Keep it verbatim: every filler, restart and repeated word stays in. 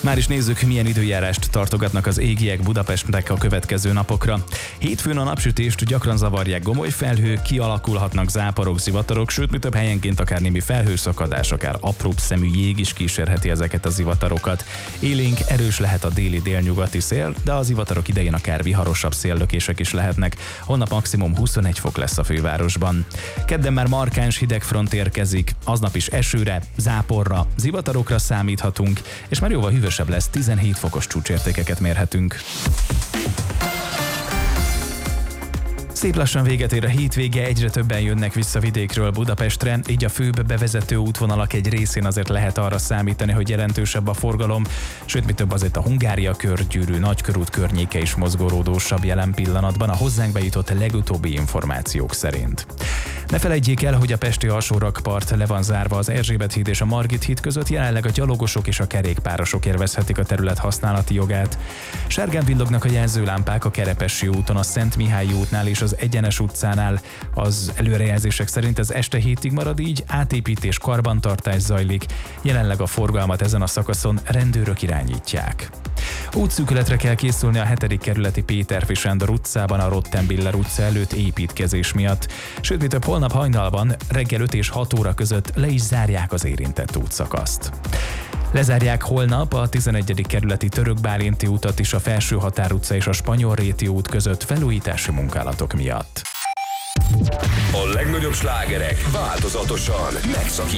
Már is nézzük, milyen időjárást tartogatnak az égiek Budapestnek a következő napokra. Hétfőn a napsütést gyakran zavarják gomoly felhők, kialakulhatnak záporok, zivatarok, sőt, mi több helyenként akár némi felhőszakadás, akár apróbb szemű jég is kísérheti ezeket a zivatarokat. Élénk, erős lehet a déli délnyugati szél, de a zivatarok idején akár viharosabb széllökések is lehetnek. Holnap maximum huszonegy fok lesz a fővárosban. Kedden már markáns hidegfront érkezik, aznap is esőre, záporra, zivatarokra számíthatunk, és már jóval hűvösebb lesz, tizenhét fokos csúcsértékeket mérhetünk. Szép lassan véget ér a hétvége, egyre többen jönnek vissza vidékről Budapestre, így a főbb bevezető útvonalak egy részén azért lehet arra számítani, hogy jelentősebb a forgalom, sőt, mi több, azért a Hungária körgyűrű, Nagykörút környéke is mozgolódósabb jelen pillanatban a hozzánk bejutott legutóbbi információk szerint. Ne felejtjék el, hogy a pesti alsórakpart le van zárva az Erzsébet híd és a Margit híd között, jelenleg a gyalogosok és a kerékpárosok élvezhetik a terület használati jogát. Sárgán villognak a jelzőlámpák a Kerepesi úton, a Szent Mihályi útnál és az Egyenes utcánál. Az előrejelzések szerint ez este hétig marad így, átépítés, karbantartás zajlik, jelenleg a forgalmat ezen a szakaszon rendőrök irányítják. Útszűkületre kell készülni a hetedik kerületi Péterfi Sándor utcában a Rottenbiller utca előtt építkezés miatt. Sőt, mi több, holnap hajnalban reggel öt és hat óra között le is zárják az érintett útszakaszt. Lezárják holnap a tizenegyedik kerületi Török Bálinti utat is a Felső Határ utca és a Spanyolréti út között felújítási munkálatok miatt. A legnagyobb slágerek változatosan megszakítják